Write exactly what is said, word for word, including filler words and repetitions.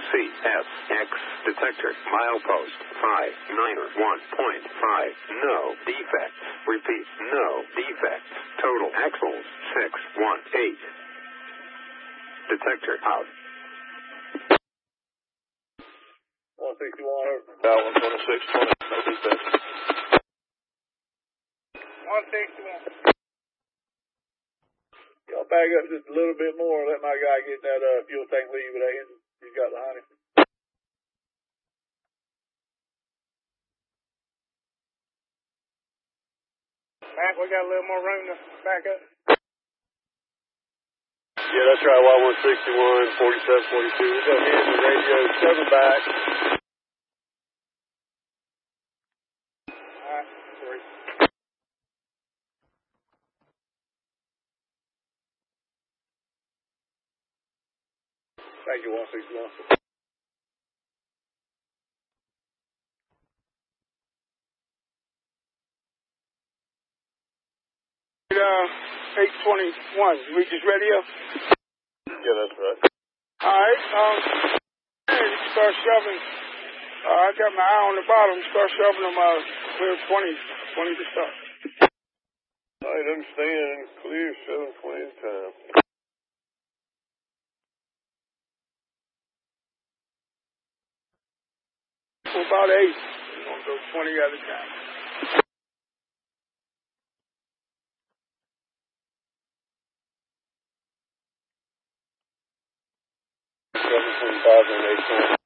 C S X detector milepost five niner one point five. No defects. Repeat, no defects. Total axles six one eight. Detector out. one sixty-one over. About one twenty-six twenty. No defects. one sixty-one. Y'all back up just a little bit more. Let my guy get that uh, fuel tank leave with that engine. He's got the honey. Matt, we got a little more room to back up. Yeah, that's right. Y one sixty-one, forty-seven forty-two. We'll go ahead and radio seven back. All right, three. Thank you, one sixty-one. Uh, eight twenty-one, Regis Radio? Yeah, that's right. Alright, um, and start shoving. Uh, I got my eye on the bottom, start shoving them, uh, clear twenty, twenty to start. I understand, clear seven twenty at a time. For about eight, we're going to go twenty at a time. seven twenty-five and eight twenty.